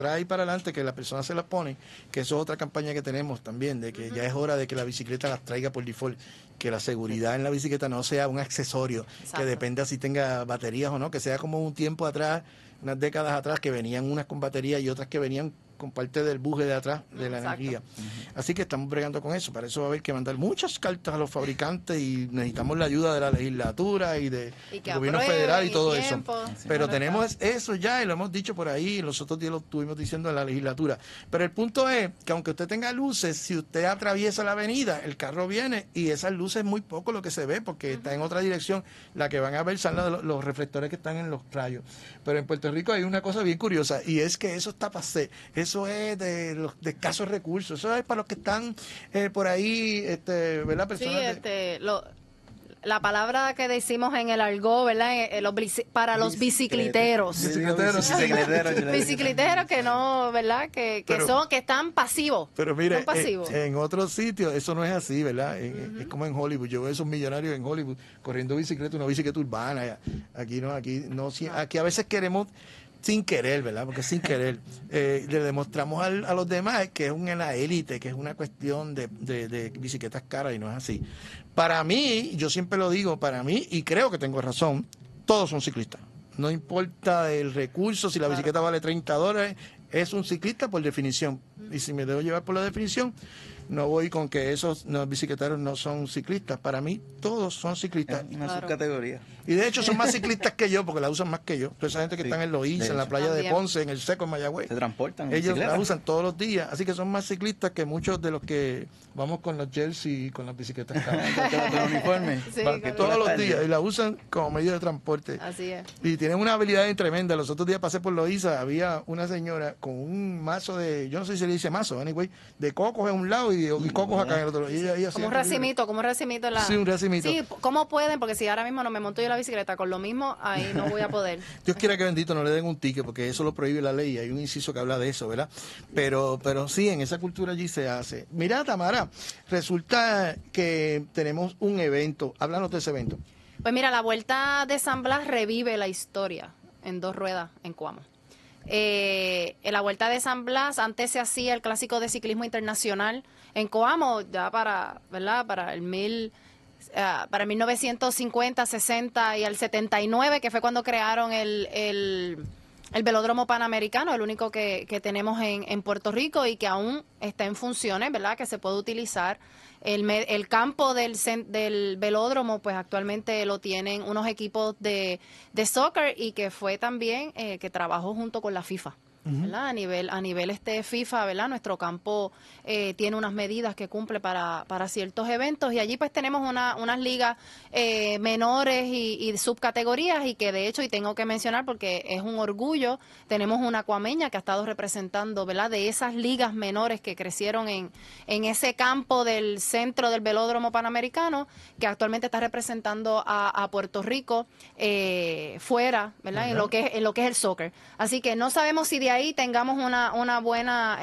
ahí para adelante, que las personas se las ponen, que eso es otra campaña que tenemos también, de que ya es hora de que la bicicleta las traiga por default, que la seguridad en la bicicleta no sea un accesorio, que dependa si tenga baterías o no, que sea como un tiempo atrás, unas décadas atrás, que venían unas con baterías y otras que venían con parte del buje de atrás de la energía. Así que estamos bregando con eso. Para eso va a haber que mandar muchas cartas a los fabricantes y necesitamos la ayuda de la legislatura y del gobierno federal y todo eso. Pero tenemos eso ya y lo hemos dicho por ahí, y los otros días lo estuvimos diciendo en la legislatura. Pero el punto es que aunque usted tenga luces, si usted atraviesa la avenida, el carro viene y esas luces es muy poco lo que se ve porque está en otra dirección. La que van a ver son los reflectores que están en los rayos. Pero en Puerto Rico hay una cosa bien curiosa y es que eso está pasé. Eso es de los de escasos recursos. Eso es para los que están por ahí, ¿verdad? Personas la palabra que decimos en el argot, ¿verdad? Para los bicicliteros. Bicicliteros que no, ¿verdad? Que están pasivos. Pero mire, en otros sitios eso no es así, ¿verdad? Es como en Hollywood. Yo veo esos millonarios en Hollywood corriendo bicicleta, una bicicleta urbana. Aquí no, aquí a veces queremos sin querer, ¿verdad? Porque sin querer le demostramos a los demás que es una élite, que es una cuestión de bicicletas caras y no es así. Para mí, yo siempre lo digo, para mí, y creo que tengo razón, todos son ciclistas. No importa el recurso, si la bicicleta vale $30, es un ciclista por definición. Y si me debo llevar por la definición, no voy con que esos bicicleteros no son ciclistas. Para mí, todos son ciclistas. Es una subcategoría. Y de hecho son más ciclistas que yo, porque la usan más que yo. Toda esa gente que están en Loíza, en la playa de Ponce, en el Seco, en Mayagüez. Se transportan. Ellos la usan todos los días. Así que son más ciclistas que muchos de los que vamos con los jerseys y con las bicicletas los uniformes. Sí, todos los días. Y la usan como medio de transporte. Así es. Y tienen una habilidad tremenda. Los otros días pasé por Loíza, había una señora con un mazo de, yo no sé si se le dice mazo, anyway, de cocos en un lado y cocos acá en el otro lado. Como un racimito, Sí, un racimito. Sí, ¿cómo pueden? Porque si ahora mismo no me monto yo la bicicleta con lo mismo, ahí no voy a poder. Dios quiera que bendito no le den un ticket, porque eso lo prohíbe la ley. Hay un inciso que habla de eso, ¿verdad? Pero sí, en esa cultura allí se hace. Mira, Tamara, resulta que tenemos un evento. Háblanos de ese evento. Pues mira, la Vuelta de San Blas revive la historia en 2 ruedas en Coamo. En la Vuelta de San Blas, antes se hacía el Clásico de Ciclismo Internacional en Coamo, ya para el 1950, 60 y el 79, que fue cuando crearon el velódromo panamericano, el único que tenemos en Puerto Rico y que aún está en funciones, ¿verdad? Que se puede utilizar. El campo del velódromo, pues actualmente lo tienen unos equipos de soccer y que fue también que trabajó junto con la FIFA. ¿Verdad? A nivel FIFA, ¿verdad? Nuestro campo tiene unas medidas que cumple para ciertos eventos y allí pues tenemos unas ligas menores y subcategorías y que de hecho, y tengo que mencionar porque es un orgullo, tenemos una cuameña que ha estado representando, ¿verdad? De esas ligas menores que crecieron en ese campo del centro del velódromo panamericano, que actualmente está representando a Puerto Rico fuera, ¿verdad? En lo que es el soccer. Así que no sabemos si de ahí tengamos una buena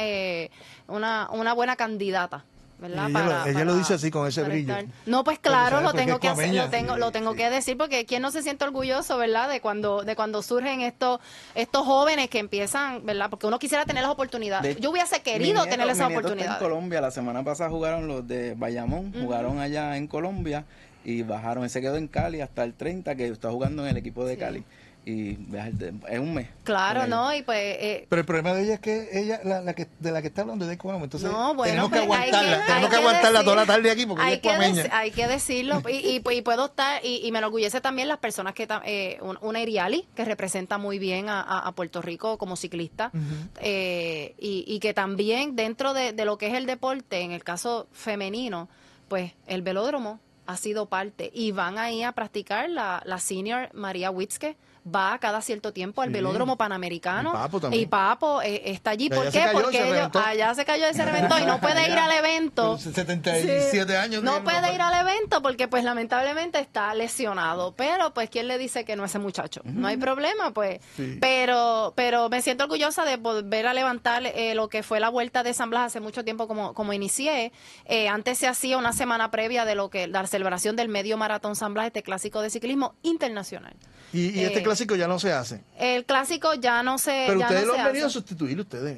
candidata, ¿verdad? Ella lo dice así con ese brillo. No, pues claro, lo tengo que hacer, lo tengo que decir porque quién no se siente orgulloso, ¿verdad? De cuando surgen estos jóvenes que empiezan, ¿verdad? Porque uno quisiera tener las oportunidades. Yo hubiese querido tener esa oportunidad. En Colombia, la semana pasada jugaron los de Bayamón, jugaron allá en Colombia y bajaron. Él se quedó en Cali hasta el 30, que está jugando en el equipo de Cali. Y es un mes. Claro, ¿no? Y pues, pero el problema de ella es que ella, de la que está hablando es de Coamo, entonces no, bueno, tenemos que aguantarla toda la tarde aquí porque ella es cuameña. Hay que decirlo y puedo estar, y me enorgullece también las personas que, una Iriali, que representa muy bien a Puerto Rico como ciclista, y que también dentro de lo que es el deporte, en el caso femenino, pues el velódromo ha sido parte, y van ahí a practicar la senior María Witzke, va cada cierto tiempo al velódromo panamericano. Y Papo está allí. ¿Por qué? Porque allá se cayó ese reventó y no puede ir al evento. 77 años. No puede ir al evento porque pues lamentablemente está lesionado. Pero pues ¿quién le dice que no es ese muchacho? No hay problema, pues. Sí. Pero me siento orgullosa de volver a levantar lo que fue la Vuelta de San Blas hace mucho tiempo como inicié. Antes se hacía una semana previa de la celebración del Medio Maratón San Blas, este clásico de ciclismo internacional. Y este clásico clásico ya no se hace. El clásico ya no se Pero ya ustedes no lo se han venido a hace. sustituir, ustedes.